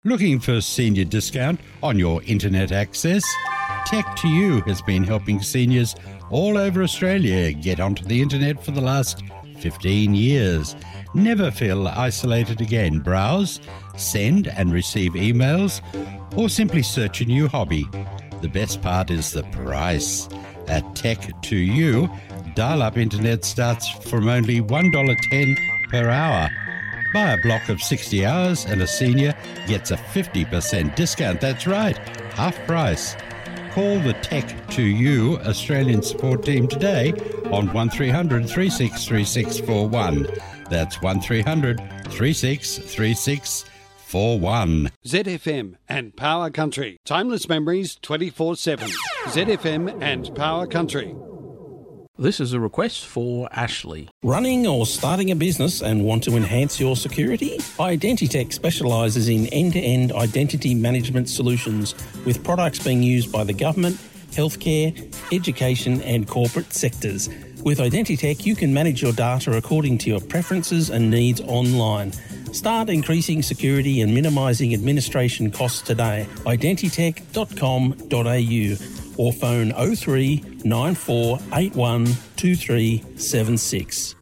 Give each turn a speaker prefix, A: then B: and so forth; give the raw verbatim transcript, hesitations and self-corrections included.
A: Looking for a senior discount on your internet access? Tech to You has been helping seniors all over Australia get onto the internet for the last fifteen years. Never feel isolated again. Browse, send and receive emails, or simply search a new hobby. The best part is the price. At Tech to You, dial-up internet starts from only one dollar ten per hour. Buy a block of sixty hours and a senior gets a fifty percent discount. That's right, half price. Call the Tech to You Australian support team today on one three hundred, three six three six four one. That's one three hundred, three six three six four one.
B: Z F M and Power Country. Timeless memories twenty-four seven. Z F M and Power Country.
C: This is a request for Ashley.
D: Running or starting a business and want to enhance your security? Identitech specialises in end-to-end identity management solutions with products being used by the government, healthcare, education and corporate sectors. With Identitech, you can manage your data according to your preferences and needs online. Start increasing security and minimising administration costs today. identitech dot com dot a u or phone oh three nine four eight one two three seven six.